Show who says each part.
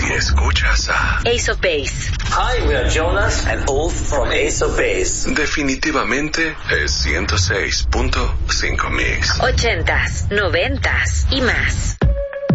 Speaker 1: escuchas a
Speaker 2: Ace of Base.
Speaker 3: Hi, we are Jonas and Ulf from Ace of Base.
Speaker 1: Definitivamente es 106.5 Mix.
Speaker 2: 80s, 90s y más.